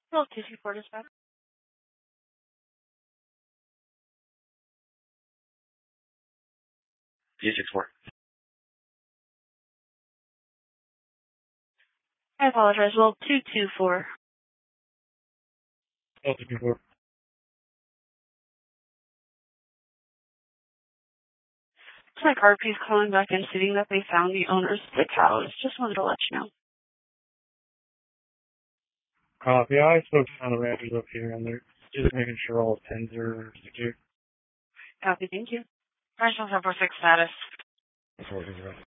Well, 224 dispatch. G64. I apologize. Well, 224. Oh, 224. Looks like RP's calling back and stating that they found the owners of the cows. Just wanted to let you know. Copy. I spoke to some of the ranchers up here, and they're just making sure all the pens are secure. Copy. Thank you. National 1046 status. 4